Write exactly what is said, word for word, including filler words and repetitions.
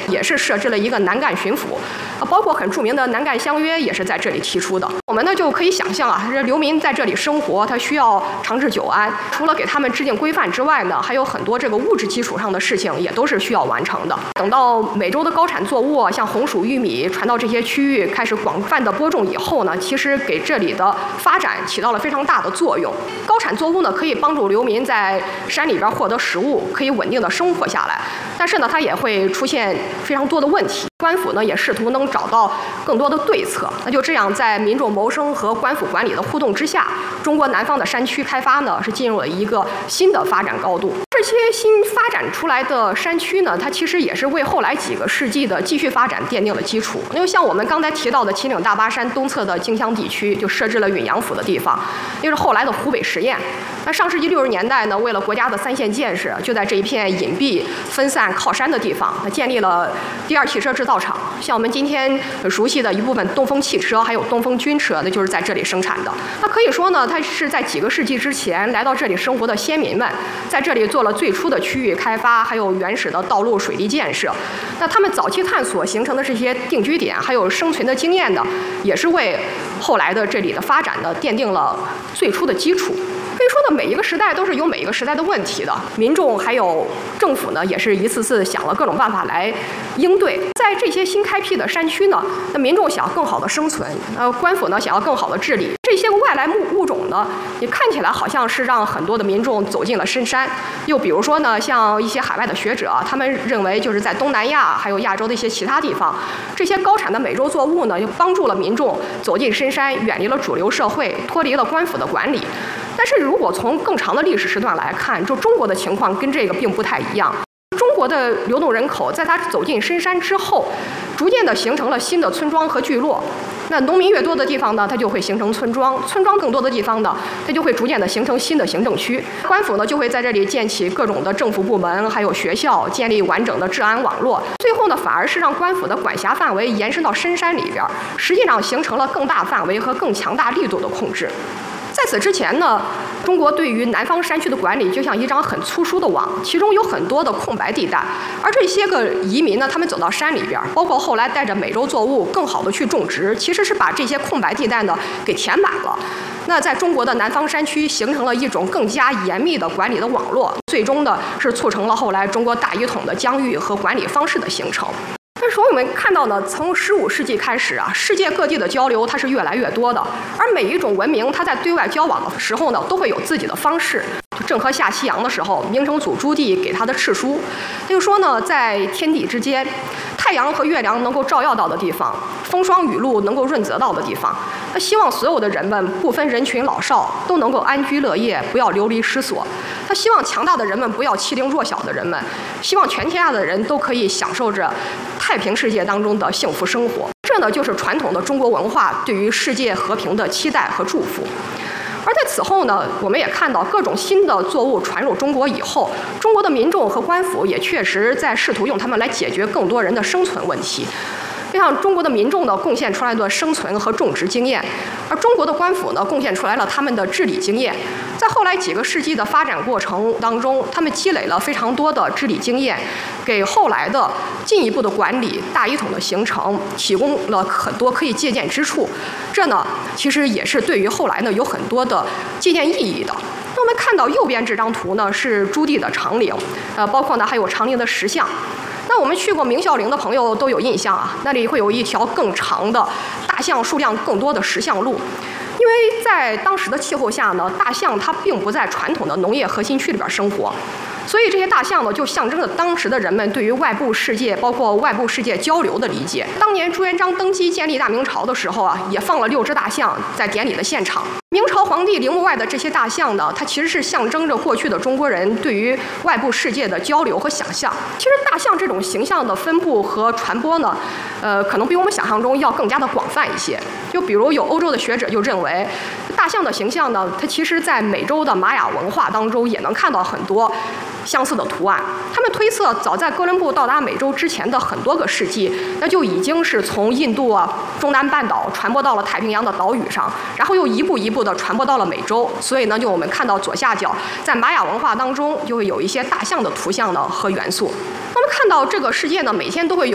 也是设置了一个南赣巡抚，啊，包括很著名的南赣相约也是在这里提出的。我们呢就可以想象啊，这流民在这里生活，他需要长治久安，除了给他们制定规范之外呢，还有很多这个物质基础上的事情也都是需要完成的。等到美洲的高产作物像红薯、玉米传到这些区域，开始广泛的播种以后呢，其实给这里的发展起到了非常大的作用。高产作物呢，可以帮助流民在山里边获得食物，可以稳定的生活下来。但是呢，它也会出现非常多的问题。官府呢也试图能找到更多的对策。那就这样，在民众谋生和官府管理的互动之下，中国南方的山区开发呢是进入了一个新的发展高度。这些新发展出来的山区呢，它其实也是为后来几个世纪的继续发展奠定了基础。因为像我们刚才提到的秦岭大巴山东侧的荆襄地区，就设置了允阳府的地方，又是后来的湖北十堰。那上世纪六十年代呢，为了国家的三线建设，就在这一片隐蔽、分散、靠山的地方，它建立了第二汽车制造厂。像我们今天很熟悉的一部分东风汽车，还有东风军车，那就是在这里生产的。那可以说呢，它是在几个世纪之前来到这里生活的先民们，在这里做了最初的区域开发，还有原始的道路、水利建设。那他们早期探索形成的这些定居点，还有生存的经验呢，也是为后来的这里的发展呢奠定了最初的基础。可以说呢，每一个时代都是有每一个时代的问题的，民众还有政府呢，也是一次次想了各种办法来应对。在这些新开辟的山区呢，那民众想要更好的生存，呃，官府呢想要更好的治理。这些外来物物种呢，也看起来好像是让很多的民众走进了深山。又比如说呢，像一些海外的学者，他们认为就是在东南亚还有亚洲的一些其他地方，这些高产的美洲作物呢，就帮助了民众走进深山，远离了主流社会，脱离了官府的管理。但是如果从更长的历史时段来看，就中国的情况跟这个并不太一样。中国的流动人口在它走进深山之后，逐渐的形成了新的村庄和聚落。那农民越多的地方呢，它就会形成村庄；村庄更多的地方呢，它就会逐渐的形成新的行政区。官府呢就会在这里建起各种的政府部门，还有学校，建立完整的治安网络。最后呢，反而是让官府的管辖范围延伸到深山里边，实际上形成了更大范围和更强大力度的控制。在此之前呢，中国对于南方山区的管理就像一张很粗疏的网，其中有很多的空白地带。而这些个移民呢，他们走到山里边，包括后来带着美洲作物更好的去种植，其实是把这些空白地带呢给填满了。那在中国的南方山区形成了一种更加严密的管理的网络，最终呢是促成了后来中国大一统的疆域和管理方式的形成。但是我们看到呢，从十五世纪开始啊，世界各地的交流它是越来越多的，而每一种文明它在对外交往的时候呢，都会有自己的方式。郑和下西洋的时候，明成祖朱棣给他的敕书，他就说呢，在天地之间，太阳和月亮能够照耀到的地方，风霜雨露能够润泽到的地方，他希望所有的人们不分人群老少都能够安居乐业，不要流离失所。他希望强大的人们不要欺凌弱小的人们，希望全天下的人都可以享受着太平世界当中的幸福生活。这呢，就是传统的中国文化对于世界和平的期待和祝福。而在此后呢，我们也看到各种新的作物传入中国以后，中国的民众和官府也确实在试图用它们来解决更多人的生存问题。就像中国的民众呢贡献出来的生存和种植经验，而中国的官府呢贡献出来了他们的治理经验。在后来几个世纪的发展过程当中，他们积累了非常多的治理经验，给后来的进一步的管理、大一统的形成提供了很多可以借鉴之处。这呢，其实也是对于后来呢有很多的借鉴意义的。那我们看到右边这张图呢是朱棣的长陵，呃，包括呢还有长陵的石像。那我们去过明孝陵的朋友都有印象啊，那里会有一条更长的大象数量更多的石像路。因为在当时的气候下呢，大象它并不在传统的农业核心区里边生活，所以这些大象呢就象征着当时的人们对于外部世界包括外部世界交流的理解。当年朱元璋登基建立大明朝的时候啊，也放了六只大象在典礼的现场。明朝皇帝陵墓外的这些大象呢，它其实是象征着过去的中国人对于外部世界的交流和想象。其实大象这种形象的分布和传播呢，呃，可能比我们想象中要更加的广泛一些。就比如有欧洲的学者就认为，大象的形象呢，它其实在美洲的玛雅文化当中也能看到很多相似的图案。他们推测，早在哥伦布到达美洲之前的很多个世纪，那就已经是从印度啊、中南半岛传播到了太平洋的岛屿上，然后又一步一步的传播到了美洲。所以呢，就我们看到左下角，在玛雅文化当中就会有一些大象的图像呢和元素。我们看到这个世界呢，每天都会有